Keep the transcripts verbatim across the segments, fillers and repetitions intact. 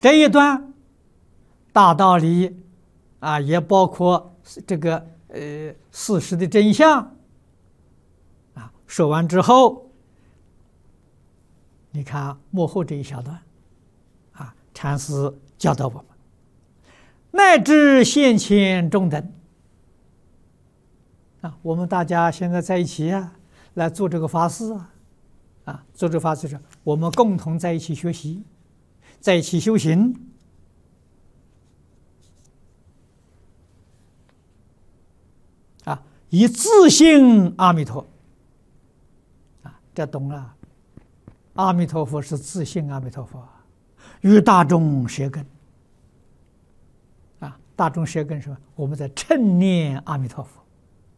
这一段大道理啊，也包括这个呃事实的真相啊。说完之后，你看幕后这一小段啊，禅师教导我们，乃至现前众等啊，我们大家现在在一起啊，来做这个法事啊，啊，做这个法事是我们共同在一起学习，在一起修行。啊，以自性阿弥陀啊，这懂了。阿弥陀佛是自性阿弥陀佛，与大众舌根啊，大众舌根是什么？我们在称念阿弥陀佛，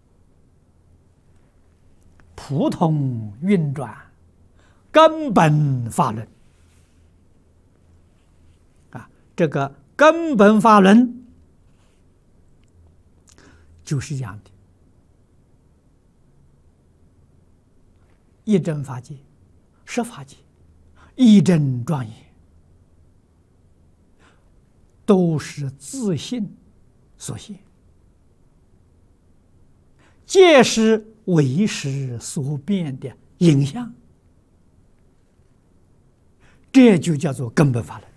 普通运转，根本法轮啊，这个根本法轮就是这样的。一真法界、十法界、一真庄严，都是自性所现，皆是唯识所变的影像，这就叫做根本法轮。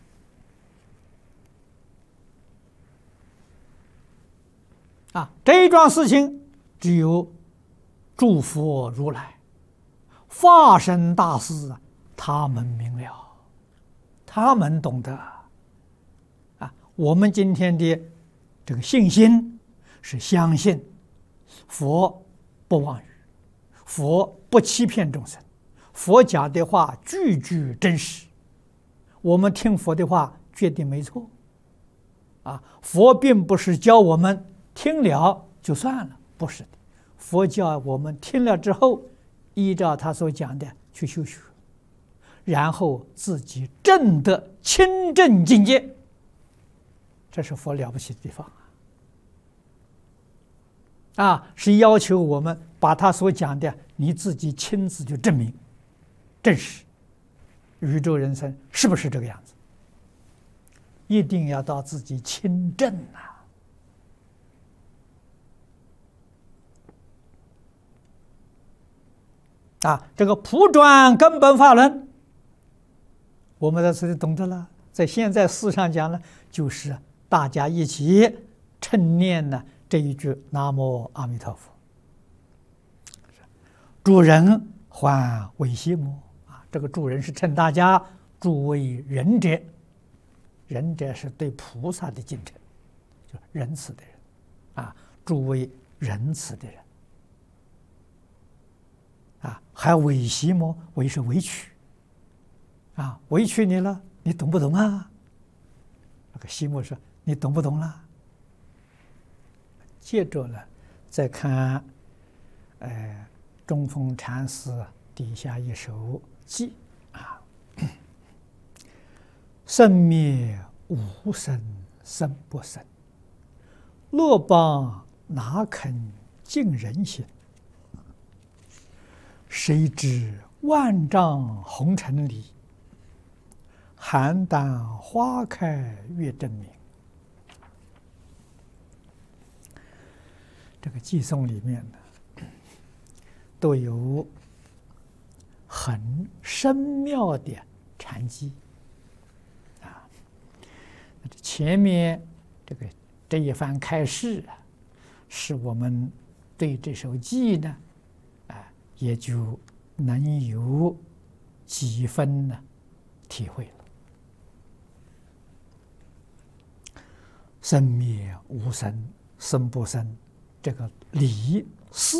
啊，这一桩事情只有诸佛如来、法身大士啊，他们明了，他们懂得啊。我们今天的这个信心是相信佛不妄语，佛不欺骗众生，佛讲的话句句真实，我们听佛的话决定没错啊。佛并不是教我们听了就算了，不是的，佛教我们听了之后，依照他所讲的去修学，然后自己证得清正境界，这是佛了不起的地方啊！啊，是要求我们把他所讲的你自己亲自去证明、证实，宇宙人生是不是这个样子？一定要到自己亲证啊！啊，这个普转根本法轮，我们在这里懂得了。在现在世上讲呢，就是大家一起称念呢这一句南无阿弥陀佛。诸人还为希摩啊，这个诸人是称大家诸为仁者，仁者是对菩萨的敬称，就仁慈的人啊，诸为仁慈的人。啊，还委袭么？委是委屈，啊，委屈你了，你懂不懂啊？那个西摩说：“你懂不懂了？”接着呢，再看，呃，中峰禅师底下一首偈啊：“生灭无生，生不生，乐邦哪肯尽人心？谁知万丈红尘里，邯郸花开月正明。”这个偈颂里面呢，都有很深妙的禅机啊。前面这个这一番开示啊，使我们对这首偈呢，啊，也就能有几分呢体会了。生灭无生，生不生，这个理事，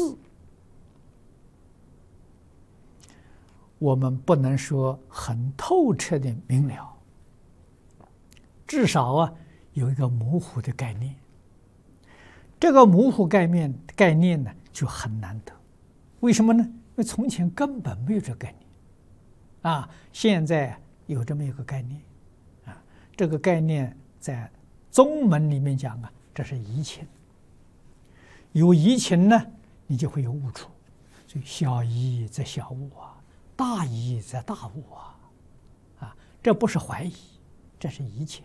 我们不能说很透彻的明了，至少啊有一个模糊的概念。这个模糊概念概念呢就很难得，为什么呢？因为从前根本没有这个概念，啊，现在有这么一个概念，啊，这个概念在宗门里面讲啊，这是疑情。有疑情呢，你就会有误处，所以小疑则小误啊，大疑则大误啊，啊，这不是怀疑， 这是一切。